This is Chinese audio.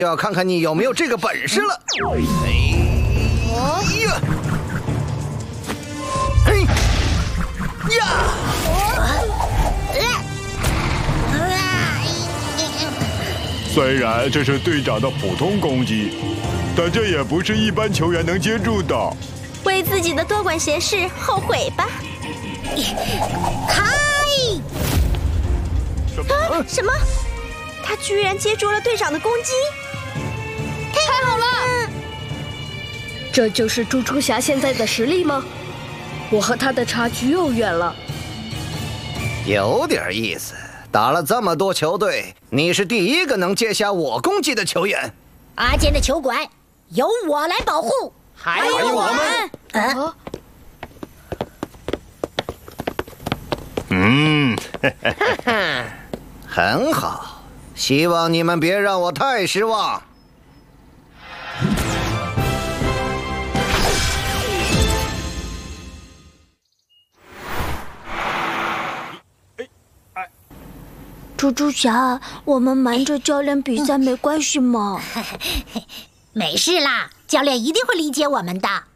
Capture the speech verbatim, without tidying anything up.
要看看你有没有这个本事了。哎呀！嘿呀！ 虽然这是队长的普通攻击，但这也不是一般球员能接住的。 为自己的多管闲事后悔吧！ 开！ 啊！什么？他居然接住了队长的攻击！ 太好了！ 这就是猪猪侠现在的实力吗？我和他的差距又远了。 有点意思。打了这么多球队，你是第一个能接下我攻击的球员。 阿坚的球馆由我来保护， 还有我们。 啊、 嗯， 很好，希望你们别让我太失望。 猪猪侠，我们瞒着教练比赛没关系吗？ 没事啦，教练一定会理解我们的。